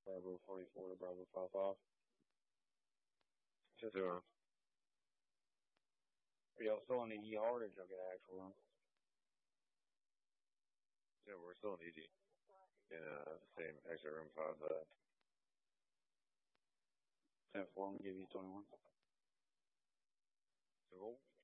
Bravo 44 to Bravo 55. Just doing. Are y'all still on EG hard or did y'all get an actual run? Yeah, we're still in EG. In same extra room 5. 10-4, I'm gonna give you 21. So